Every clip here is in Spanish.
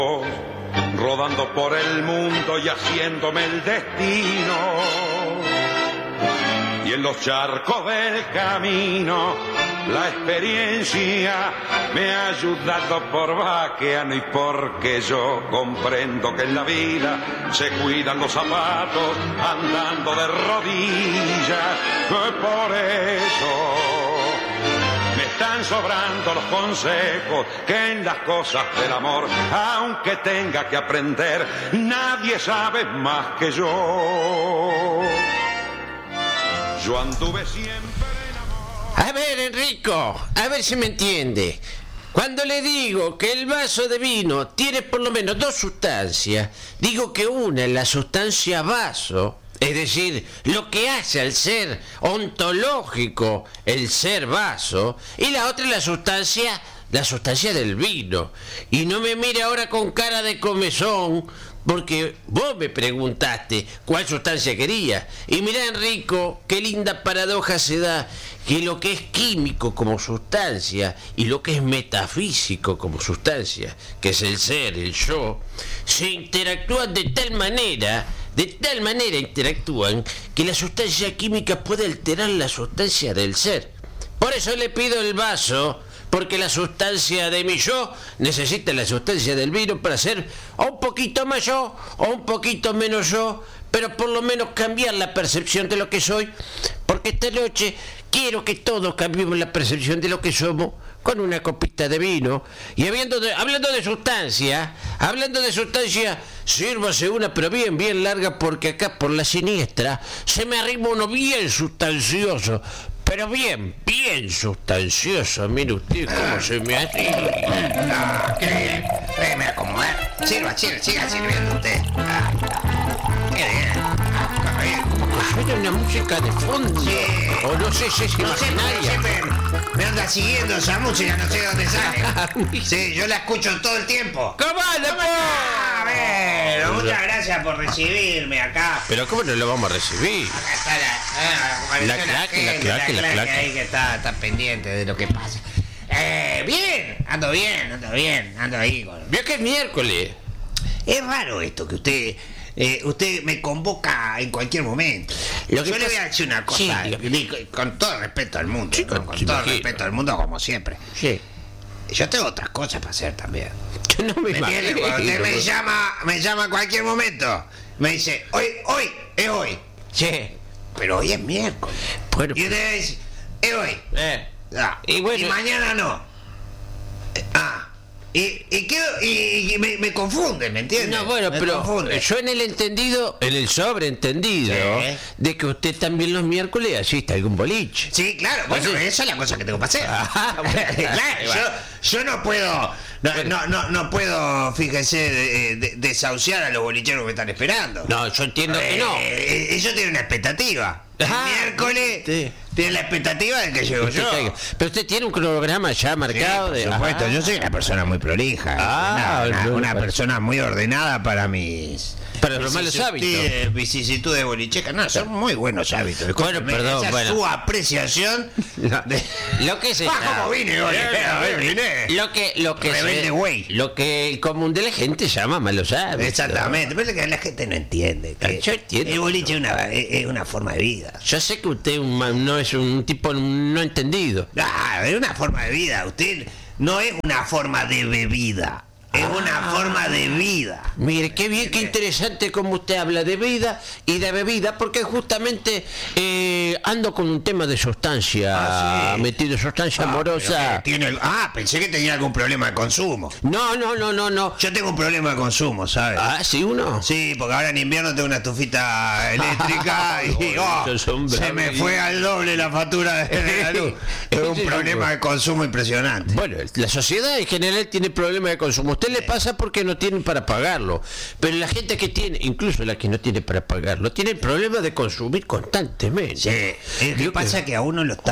rodando por el mundo y haciéndome el destino. Y en los charcos del camino la experiencia me ha ayudado por vaqueano y porque yo comprendo que en la vida se cuidan los zapatos andando de rodillas. Por eso me están sobrando los consejos que en las cosas del amor, aunque tenga que aprender, nadie sabe más que yo. Yo anduve siempre en amor. A ver, Enrico, a ver si me entiende. Cuando le digo que el vaso de vino tiene por lo menos dos sustancias, digo que una es la sustancia vaso, es decir, lo que hace al ser ontológico el ser vaso, y la otra es la sustancia del vino. Y no me mire ahora con cara de comezón, porque vos me preguntaste cuál sustancia quería. Y mirá, Enrico, qué linda paradoja se da, que lo que es químico como sustancia y lo que es metafísico como sustancia, que es el ser, el yo, se interactúan de tal manera interactúan, que la sustancia química puede alterar la sustancia del ser. Por eso le pido el vaso, porque la sustancia de mi yo necesita la sustancia del vino para ser o un poquito más yo o un poquito menos yo, pero por lo menos cambiar la percepción de lo que soy, porque esta noche quiero que todos cambiemos la percepción de lo que somos con una copita de vino. Y hablando de sustancia, sírvase una pero bien larga, porque acá por la siniestra se me arrima uno bien sustancioso. Pero bien sustancioso. Mire usted cómo se me arrima. Ah, qué bien. Déjeme acomodar. Siga sirviendo usted. Qué bien. Suena una música de fondo. Sí. O no sé si es imaginaria. Siempre me anda siguiendo esa música, no sé de dónde sale. Sí, yo la escucho todo el tiempo. ¿Cómo anda, A ver, muchas gracias por recibirme acá. Pero ¿cómo no lo vamos a recibir? Acá está La claque. ahí que está pendiente de lo que pasa. Bien, ando ahí. Vio que es miércoles. Es raro esto que usted me convoca en cualquier momento. Yo le voy a decir una cosa, con todo el respeto al mundo, Sí, ¿no? Con todo el respeto al mundo, como siempre. Sí. Yo tengo otras cosas para hacer también. Yo no me ¿Me entiende? imagino. Cuando usted me llama en cualquier momento, me dice, hoy, es hoy. Sí. Pero hoy es miércoles. Bueno, Y usted dice, es hoy. Y bueno. Y mañana no. Y me confunde, ¿me entiende? No, bueno, Me pero confunde. yo en el sobreentendido, Sí. de que usted también los miércoles asiste a algún boliche. Sí, claro, bueno, esa es la cosa que tengo para hacer. Claro, yo no puedo, no puedo, fíjese, desahuciar a los bolicheros que me están esperando. No, yo entiendo que no. Ellos tienen una expectativa. El miércoles sí. tienen la expectativa de que llego yo. Pero usted tiene un cronograma ya marcado. Sí, por supuesto, yo soy una persona muy prolija, una persona muy ordenada para mis... Para los malos hábitos. Vicisitudes bolichecas. No, son muy buenos hábitos. Bueno, perdón, esa bueno. su apreciación de... Lo que se ¿Cómo vine hoy? Vine. Rebelde güey. Lo que el común de la gente llama malos hábitos. Exactamente, pero es que la gente no entiende. Yo entiendo. El boliche es una forma de vida. Yo sé que usted no es un tipo no entendido. Es una forma de vida. Usted no es una forma de bebida. Es una forma de vida. Mire, qué bien, qué interesante como usted habla de vida y de bebida, porque justamente ando con un tema de sustancia, sí. metido sustancia amorosa. Pensé que tenía algún problema de consumo. No. Yo tengo un problema de consumo, ¿sabes? ¿Sí uno? Sí, porque ahora en invierno tengo una estufita eléctrica y se me fue al doble la factura de la luz. Es un problema de consumo impresionante. Bueno, la sociedad en general tiene problemas de consumo. A usted le pasa porque no tienen para pagarlo, pero la gente que tiene, incluso la que no tiene para pagarlo, tiene el problema de consumir constantemente. Sí. ¿Qué pasa? Que a uno lo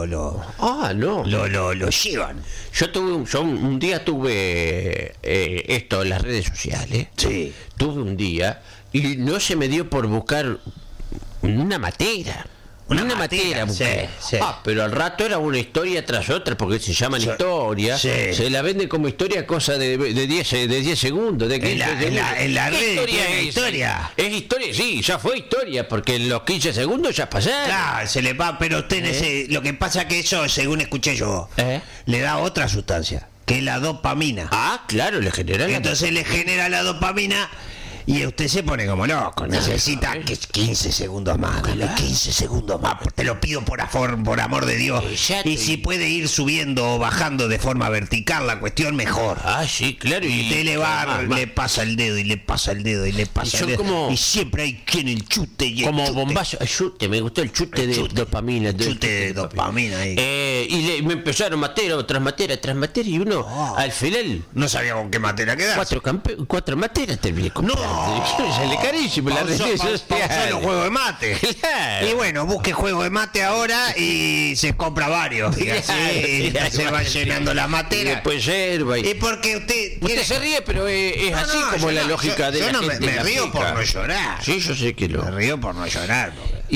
llevan. Yo un día tuve esto en las redes sociales. Sí. Tuve un día y no se me dio por buscar una matera. Una matera, busqué. sí. Pero al rato era una historia tras otra, porque se llaman historias. Sí. Se la venden como historia, cosa de 10 segundos, de 15 segundos. En la ¿Qué red historia tiene es? historia. Es historia, sí, ya fue historia, porque en los 15 segundos ya pasaron. Claro, se le va, pero usted lo que pasa que eso, según escuché yo, le da otra sustancia, que es la dopamina. Ah, claro, le genera la... Entonces le genera la dopamina y usted se pone como loco. Necesita que 15 segundos más, dale 15 segundos más. Te lo pido por amor de Dios. Exacto. Y si puede ir subiendo o bajando de forma vertical la cuestión, mejor. Ah, sí, claro. Y usted le pasa el dedo y le pasa el dedo y le pasa el dedo. Como... Y siempre hay quien el chute y el como chute. bombazo. El chute, me gustó el chute de dopamina. Chute de dopamina ahí. Y me empezaron materia tras materia y uno al final No sabía con qué materia quedarse. 4 materias terminé comprando. No. Sale carísimo la red Pausó social. los juegos de mate. Claro. Y bueno, busque juego de mate ahora y se compra varios. Y así se va llenando la Y matera. después yerba. Y porque usted Se ríe, pero es No, así no, como yo la no, lógica de yo la no gente me la río aplica. por no llorar. Sí, yo sé que lo... Me río por no llorar.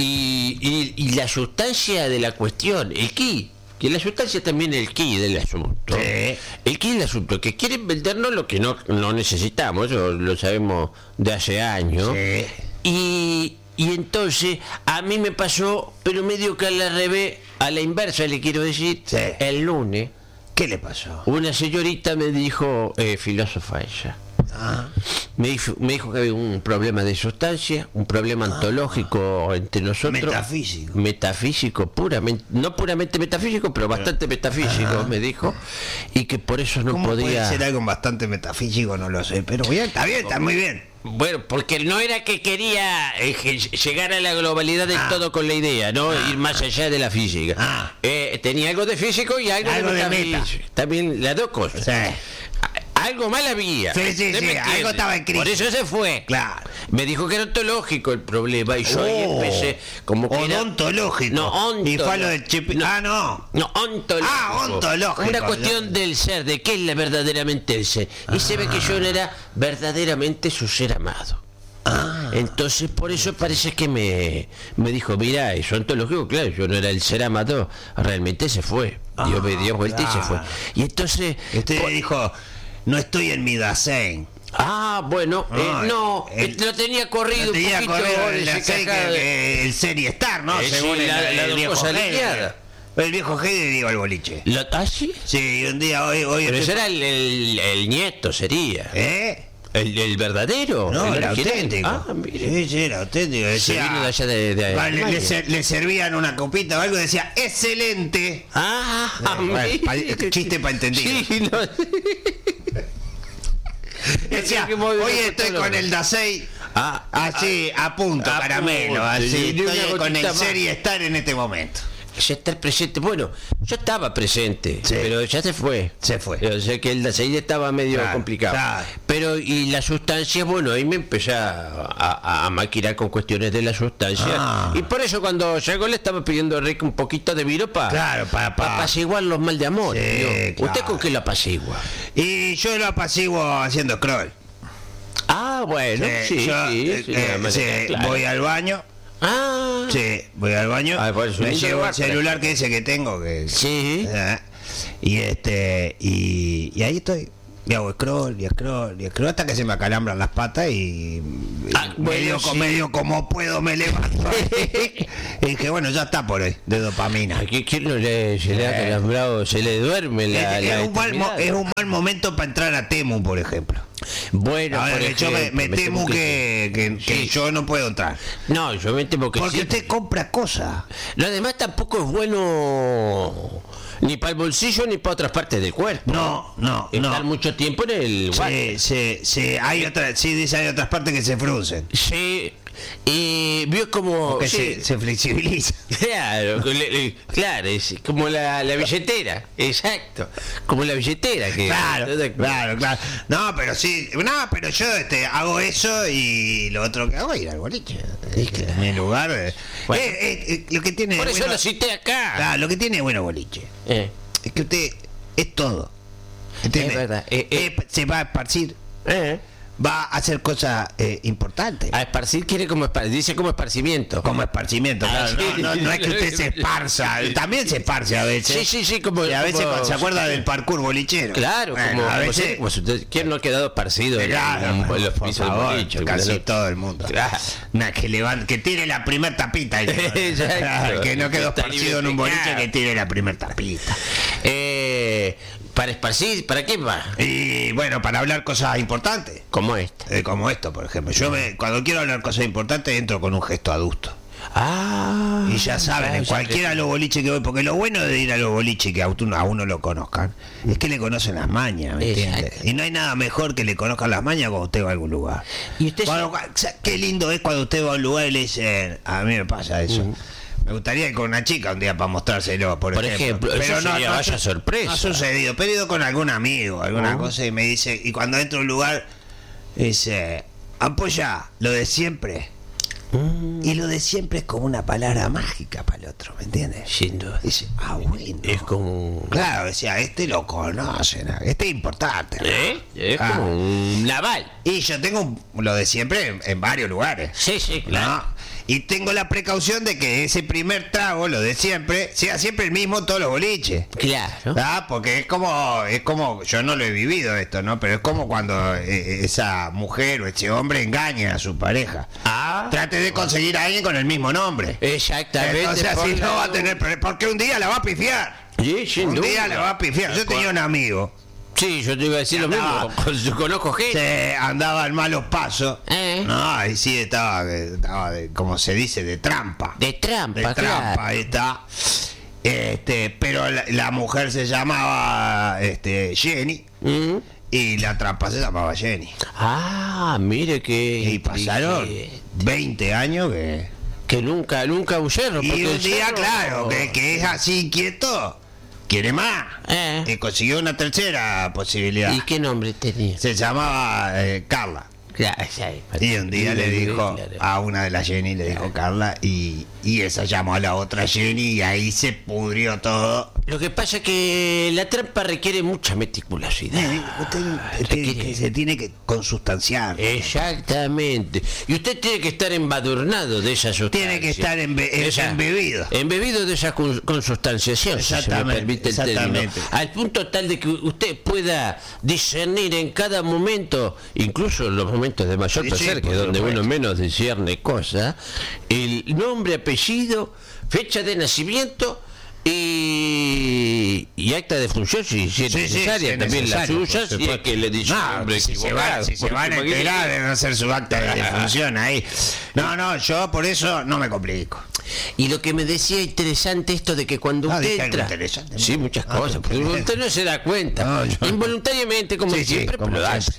Y la sustancia de la cuestión, el ki, que la sustancia también es el ki del asunto. Sí. El ki del asunto, que quieren vendernos lo que no necesitamos, eso lo sabemos de hace años. Sí. Y entonces a mí me pasó, pero medio que a la inversa le quiero decir, Sí. el lunes, ¿Qué le pasó? una señorita me dijo, filósofa ella, me dijo que había un problema de sustancia, un problema ontológico entre nosotros. Metafísico. Metafísico, puramente, no puramente metafísico, pero bastante metafísico, me dijo, y que por eso no ¿Cómo podía... puede ser algo bastante metafísico? No lo sé, pero bien, está muy bien. Bueno, porque no era que quería llegar a la globalidad del todo con la idea, ¿no? Ir más allá de la física. Tenía algo de físico y algo de meta. También las dos cosas. Sí. Algo mal había. Sí, ¿Usted me entiende? algo estaba en crisis. Por eso se fue. Claro. Me dijo que era ontológico el problema y yo ahí empecé como que era... Odontológico. No, Y fue lo del chip. No. No. No, ontológico. Ontológico. Una cuestión del ser, de qué es verdaderamente el ser. Y se ve que yo no era verdaderamente su ser amado. Entonces por eso parece que me dijo, mira, eso ontológico, claro, yo no era el ser amado, realmente se fue. Dios me dio vuelta y se fue. Y entonces... Usted dijo, no estoy en mi Dasein. Bueno, no, lo tenía corrido un poquito el serie Star, ¿no? Según el viejo cosa Heide. lineada. El viejo Heide digo al boliche. ¿Sí? Sí, un día hoy Pero ese era el nieto, sería. El verdadero. No, el el original. auténtico. Mire. Sí, era auténtico. Decía, Se vino de allá de Alemania. le servían una copita o algo, decía, excelente. Mire. Chiste para entendido. Sí, no. Decía, hoy estoy con el Dasein. Así, a punto, caramelo. Así, estoy con el serie Star en este momento. Ya estar presente. Bueno, yo estaba presente, Sí. pero ya se fue. Se fue. O sea que el Dasein estaba medio complicado. claro. Pero, y las sustancias, bueno, ahí me empecé a maquinar con cuestiones de las sustancias. Y por eso cuando llegó le estaba pidiendo a Rick un poquito de vino para apaciguar los mal de amor. Sí, ¿Usted claro. con qué lo apacigua? Y yo lo apaciguo haciendo scroll. Bueno, sí, de manera clara. Voy al baño. Sí, voy al baño. Pues, me llevo el celular que ese que tengo. Sí. Y ahí estoy. Y hago scroll hasta que se me acalambran las patas y medio como puedo me levanto. Y dije, bueno, ya está por hoy, de dopamina. ¿Quién no se le ha calambrado? Se le duerme Es un mal momento para entrar a Temu, por ejemplo. Bueno, Ahora, por yo ejemplo, me temo que yo no puedo entrar. No, yo me temo que porque sí. usted compra cosas. Lo demás tampoco es bueno ni para el bolsillo ni para otras partes del cuerpo. No. Estar mucho tiempo en el water. Sí, hay otras partes que se fruncen. Sí. Y vio como Que se flexibiliza. Claro, es como la billetera, exacto, como la billetera que Claro. No, pero yo hago eso y lo otro que hago es ir al boliche. En mi lugar. Bueno. Lo que tiene por eso bueno, lo cité acá. Claro, lo que tiene bueno boliche es que usted es todo. ¿Entiende? Es verdad. Se va a esparcir va a hacer cosas importantes. A esparcir quiere dice como esparcimiento. Como esparcimiento, claro. No es que usted se esparza, también se esparce a veces. Sí, como... Y a veces como, se acuerda del parkour bolichero. Claro, bueno, a veces... ¿Quién no ha quedado esparcido claro, en los por pisos del favor, boliche? casi todo el mundo. Claro. Que tire la primer tapita. Exacto. Que no quedó esparcido en un boliche, que tire la primer tapita. Para esparcir, ¿para qué va? Y bueno, para hablar cosas importantes. Como esta. Como esto, por ejemplo. Cuando quiero hablar cosas importantes, entro con un gesto adusto. Y ya saben, en cualquiera de los boliches que voy, porque lo bueno de ir a los boliches que a uno lo conozcan, es que le conocen las mañas, ¿me entiendes? Y no hay nada mejor que le conozcan las mañas cuando usted va a algún lugar. ¿Y usted qué lindo es cuando usted va a un lugar y le dicen, a mí me pasa eso. Me gustaría ir con una chica un día para mostrárselo, por ejemplo. Pero no vaya sorpresa. No ha sucedido, pero he ido con algún amigo, alguna cosa, y me dice, y cuando entro a un lugar, dice, apoya lo de siempre. Y lo de siempre es como una palabra mágica para el otro, ¿me entiendes? Sin duda. Dice, bueno. Es como... Claro, decía, lo conocen, este es importante, ¿no? Es como un naval. Y yo tengo lo de siempre en varios lugares. Sí, claro. ¿No? Y tengo la precaución de que ese primer trago, lo de siempre, sea siempre el mismo en todos los boliches. Claro. Porque es como, yo no lo he vivido esto, ¿no? Pero es como cuando esa mujer o ese hombre engaña a su pareja. Trate de conseguir a alguien con el mismo nombre. Exactamente. Entonces así no va a tener problemas, porque un día la va a pifiar. Sí, sin un duda. día la va a pifiar. Yo tenía un amigo. Sí, yo te iba a decir lo mismo. Yo conozco gente. Andaba en malos pasos. No, ahí sí estaba como se dice, de trampa. De trampa, claro. Ahí está. Pero la mujer se llamaba Jenny. Y la trampa se llamaba Jenny. Mire que... Y pasaron 20 años que nunca un yerro. Y un día, claro, que es así inquieto, quiere más. Y consiguió una tercera posibilidad. ¿Y qué nombre tenía? Se llamaba Carla. Claro, y un día le dijo a una de las Jenny, le dijo Carla, y esa llamó a la otra Jenny, y ahí se pudrió todo. Lo que pasa es que la trampa requiere mucha meticulosidad. Se tiene que consustanciar. Exactamente. Y usted tiene que estar embadurnado de esa sustancia. Tiene que estar embebido. Embebido de esa consustanciación, si se me permite el término. Al punto tal de que usted pueda discernir en cada momento, incluso en los momentos de mayor placer, que es donde uno menos discierne cosas, el nombre, apellido, fecha de nacimiento y acta de función, si es necesaria, también la suya, si es que le dice si se van a enterar de no hacer su acta de función ahí. No, yo por eso no me complico. Y lo que me decía interesante esto de que cuando usted entra... Sí, muchas cosas, porque usted no se da cuenta. Involuntariamente, como siempre, pero lo hace.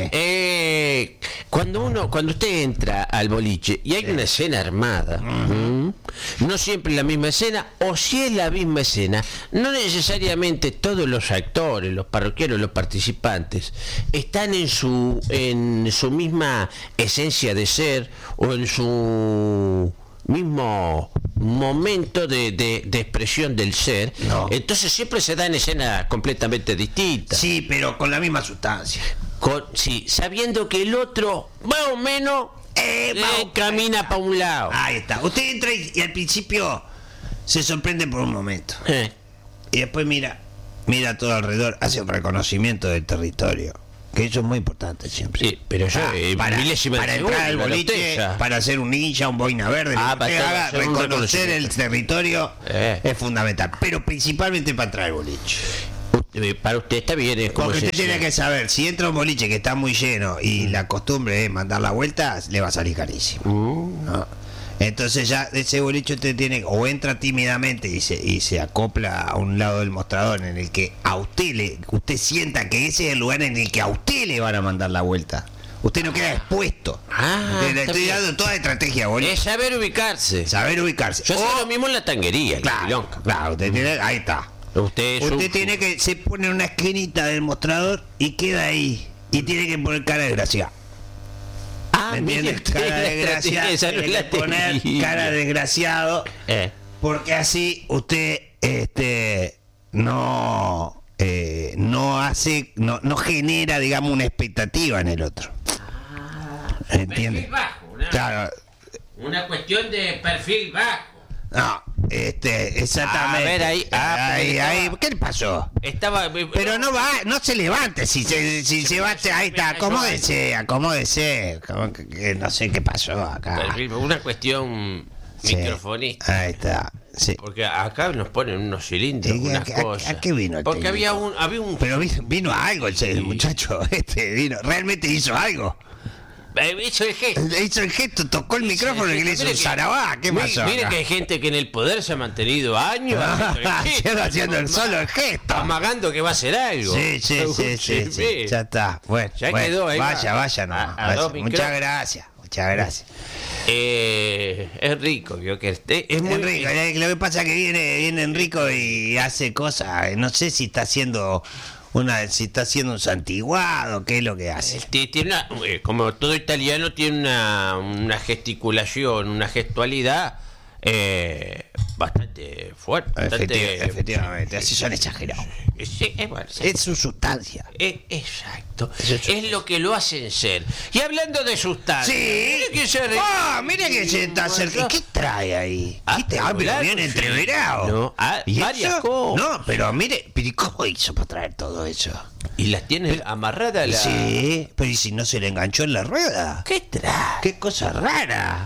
Cuando usted entra al boliche y hay una escena armada, no siempre la misma escena, o si es la misma escena, no necesariamente todos los actores, los parroquianos, los participantes están en su misma esencia de ser, o en su mismo momento de expresión del ser. Entonces siempre se da en escenas completamente distintas. Sí, pero con la misma sustancia. Sabiendo que el otro más o menos camina para un lado. Ahí está. Usted entra y al principio se sorprende por un momento. Y después mira todo alrededor, hace un reconocimiento del territorio. Que eso es muy importante siempre. Sí, pero yo, para entrar al boliche, para hacer un ninja, un boina verde, para reconocer el territorio es fundamental. Pero principalmente para entrar al boliche. Para usted está bien. Porque usted tiene que saber, si entra a un boliche que está muy lleno y la costumbre es mandar la vuelta, le va a salir carísimo. ¿No? Entonces ya de ese boliche usted tiene, o entra tímidamente y se acopla a un lado del mostrador en el que usted sienta que ese es el lugar en el que a usted le van a mandar la vuelta. Usted no queda expuesto. Le estoy dando toda estrategia boliche. Es saber ubicarse. Yo sé lo mismo en la tanguería. Claro, usted tiene, ahí está. Usted tiene que se pone en una esquinita del mostrador y queda ahí. Y tiene que poner cara de desgraciado. ¿Me entiendes? Cara de desgraciado. Tiene que poner cara de desgraciado. Porque así usted no genera, digamos, una expectativa en el otro. ¿entiendes? Perfil bajo, Claro. una cuestión de perfil bajo. No, exactamente. A ver, ahí, ¿qué le pasó? Estaba. Pero no se levante, si se va, ahí está, acomódese, no sé qué pasó acá. Una cuestión Sí, microfonista. ahí está, sí. Porque acá nos ponen unos cilindros, unas cosas. ¿A qué vino el Porque técnico? había un. Pero vino a algo el muchacho, vino, realmente hizo algo. Hizo el gesto. Hizo el gesto, tocó el micrófono y le hizo un zarabá. ¿Qué pasó? Mire acá? que hay gente que en el poder se ha mantenido años haciendo el solo el gesto. amagando que va a hacer algo. Sí. Ya está. Bueno, Ya quedó ahí. vaya, no. A dos Muchas gracias. Es rico, vio que es muy Enrico, lo que pasa es que viene Enrico y hace cosas. No sé si está haciendo un santiguado, qué es lo que hace. Tiene como todo italiano, tiene una gesticulación, una gestualidad bastante fuerte. Efectivamente, así son exagerados. Sí, bueno, sí. Es su sustancia. Exacto. Es lo que lo hacen ser. Y hablando de sustancia. Sí. Mire que se está acercando. ¿Qué trae ahí? Pero bien entreverado. No, ¿Y varias eso? cosas. No, pero mire, ¿pero cómo hizo para traer todo eso? Y las tiene amarradas a la. Sí, pero ¿y si no se le enganchó en la rueda? ¿Qué trae? ¡Qué cosa rara!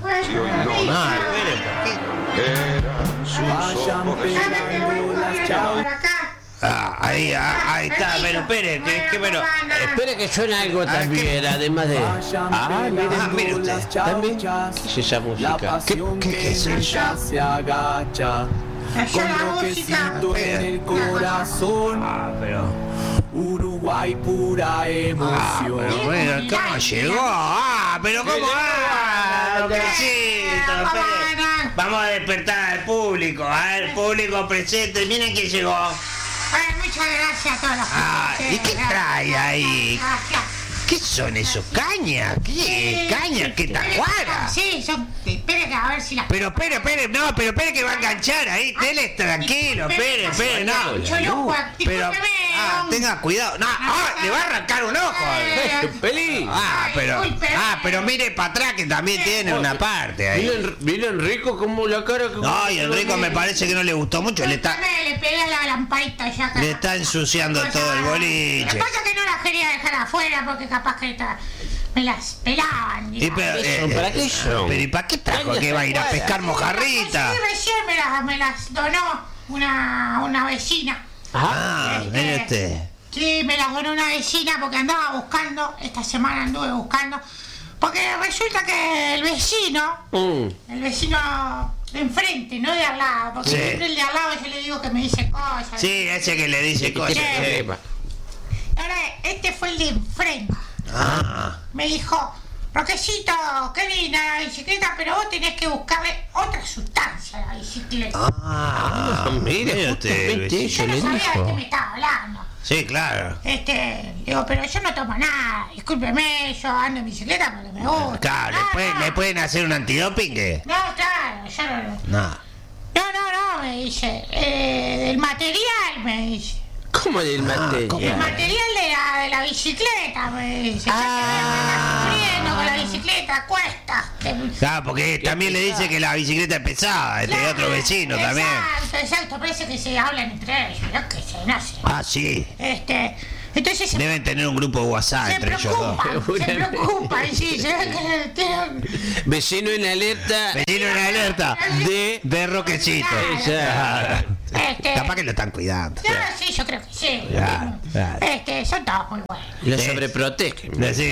Ahí está, pero espere, Espere que suena algo también, además de. mire usted. ¿También? ¿Qué es esa música? ¿Qué es eso? Se agacha con roquecito en el corazón. Pero Uruguay pura emoción. pero bueno, ¿cómo llegó? Pero ¿cómo? Roquecito, espere. Vamos a despertar al público, público presente. Miren quién llegó. Muchas gracias a todos los ¿Y qué trae ahí? Gracias. ¿Qué son esos? ¿Caña? ¿Qué? ¿Caña? ¿Qué tacuara? Sí, son. Espere a ver si las. Pero espere que va a enganchar ahí. Dele tranquilo, espere, no. Pero, tenga cuidado. No, le va a arrancar un ojo. ¡Pelín! Pero mire para atrás que también tiene una parte ahí. Mira Enrico como la cara que. No, y Enrico me parece que no le gustó mucho. Le pegué a la lamparita ya. le está ensuciando todo el Lo boliche. que pasa es que no las quería dejar afuera porque capaz que me las pelaban. ¿Para qué son? Pero ¿y para qué trajo? ¿Que va a ir a pescar mojarrita? Sí, recién me las donó una vecina. Mire usted. Sí, me las donó una vecina porque andaba buscando, esta semana anduve buscando, porque resulta que el vecino de enfrente, no de al lado, porque siempre el de al lado yo le digo que me dice cosas. Sí, ese que le dice cosas. Ahora, este fue el de enfrente. Me dijo, Roquecito, qué linda la bicicleta, pero vos tenés que buscarle otra sustancia a la bicicleta. Mire, justamente eso Yo no le sabía de qué dijo. me estaba hablando. Sí, claro. Digo, pero yo no tomo nada, discúlpeme, yo ando en bicicleta porque me gusta. Claro, ¿le pueden hacer un antidoping? No, claro, yo No. No, me dice, del material, me dice. ¿Cómo del El material? material de la bicicleta, me dice. Ya que me estás sufriendo con la bicicleta, cuesta. Claro, porque también le dice que la bicicleta es pesada, de otro vecino también. Exacto, parece que se hablan entre ellos, yo qué sé, no sé. Sí. Entonces Deben tener un grupo de WhatsApp se entre ellos dos. preocupan, sí, se ve que tienen. Vecino en alerta. Vecino en alerta de Roquecito. Exacto. Capaz que lo están cuidando. Sí, yo creo que sí. Claro. Son todos muy buenos. Lo sobreprotegen. Sí,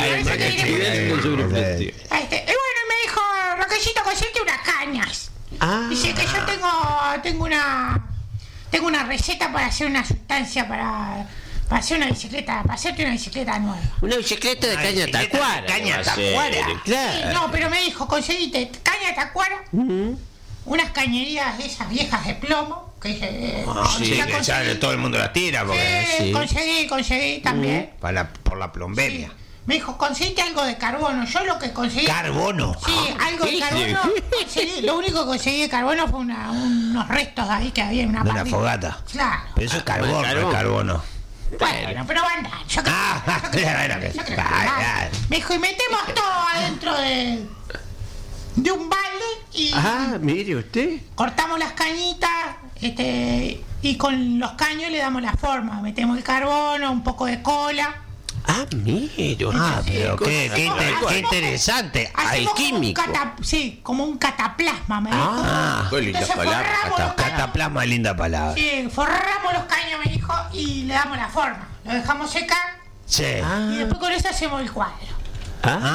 Y bueno, me dijo, Roquecito, conseguiste unas cañas. Dice que yo tengo una receta para hacer una sustancia para hacer una bicicleta, para hacerte una bicicleta nueva. Una bicicleta de caña tacuara. Caña tacuara. Claro. Sí, no, pero me dijo, conseguiste caña tacuara, unas cañerías de esas viejas de plomo, que que ya todo el mundo las tira porque conseguí también. por la plomberia. Sí. Me dijo, conseguiste algo de carbono. Yo lo que conseguí... ¿Carbono? Sí, algo de carbono. Lo único que conseguí de carbono fue unos restos ahí que había en una De una parrilla. fogata. Claro. Pero eso es carbón, no es carbono. Bueno, pero va a andar. Yo creo que va. Me dijo, y metemos todo adentro de un balde y mire usted. cortamos las cañitas, y con los caños le damos la forma. Metemos el carbono, un poco de cola. Mire. Pero qué interesante. Hay químico. Como un cataplasma, me dijo. Qué linda Entonces palabra. forramos los caños. Cataplasma, linda palabra. Sí, forramos los caños, me dijo, y le damos la forma. Lo dejamos secar Sí. y después con eso hacemos el cuadro.